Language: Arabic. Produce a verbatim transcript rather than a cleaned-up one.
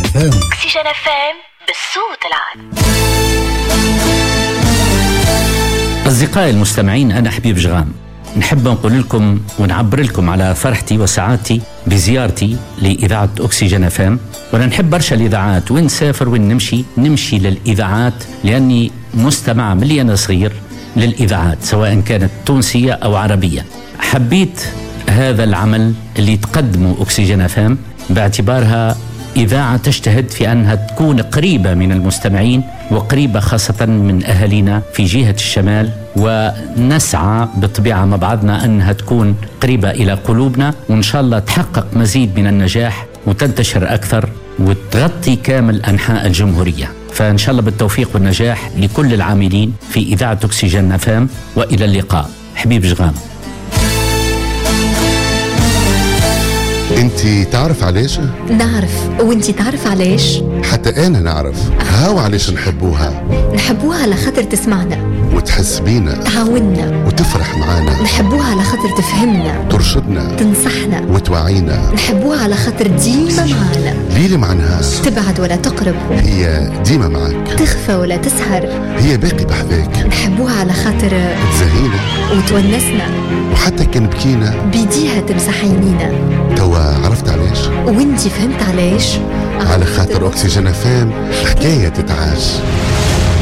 اف ام. أكسجين اف ام بالصوت العال. أصدقائي المستمعين، أنا حبيب جغام. نحب نقول لكم ونعبر لكم على فرحتي وسعادتي بزيارتي لإذاعة أكسجين اف ام. وأنا نحب برشا الإذاعات، وين نسافر وين نمشي نمشي للإذاعات، لأني مستمع من لي أنا صغير للإذاعات سواء كانت تونسية أو عربية. حبيت هذا العمل اللي تقدمه أكسجين اف ام باعتبارها إذاعة تجتهد في أنها تكون قريبة من المستمعين وقريبة خاصة من أهالينا في جهة الشمال، ونسعى بطبيعة مع بعضنا أنها تكون قريبة إلى قلوبنا، وإن شاء الله تحقق مزيد من النجاح وتنتشر أكثر وتغطي كامل أنحاء الجمهورية. فإن شاء الله بالتوفيق والنجاح لكل العاملين في إذاعة أكسجين اف ام، وإلى اللقاء. حبيب جغام. انتي تعرف علاش؟ نعرف. وانتي تعرف علاش؟ حتى انا نعرف. هاو علاش نحبوها. نحبوها على خاطر تسمعنا وتحس بينا، تعاوننا وتفرح معانا. نحبوها على خاطر تفهمنا، ترشدنا، تنصحنا، وتوعينا. نحبوها على خاطر ديما معانا، ليل مع نهار، تبعد ولا تقرب، هي ديما معك، تخفى ولا تسهر، هي باقي بحذاك. نحبوها على خاطر تزهينا وتونسنا، وحتى كان بكينا بيديها تمسح عينينا. توا عرفت علاش؟ وانتي فهمت علاش؟ على خاطر أكسجين اف ام حكاية تتعاش.